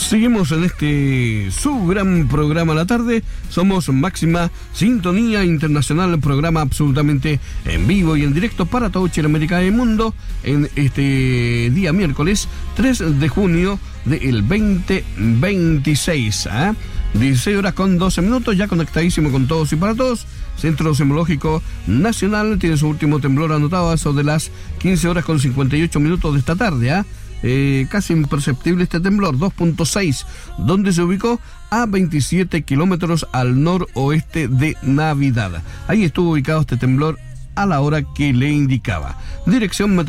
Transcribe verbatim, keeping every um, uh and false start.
Seguimos en este su gran programa a la tarde. Somos Máxima Sintonía Internacional, programa absolutamente en vivo y en directo para todo Chile, América y el mundo en este día miércoles tres de junio del veinte veintiséis. ¿eh? dieciséis horas con doce minutos, ya conectadísimo con todos y para todos. Centro Sismológico Nacional tiene su último temblor anotado a eso de las quince horas con cincuenta y ocho minutos de esta tarde. ¿eh? Eh, casi imperceptible este temblor, dos punto seis, donde se ubicó a veintisiete kilómetros al noroeste de Navidad. Ahí estuvo ubicado este temblor a la hora que le indicaba. Dirección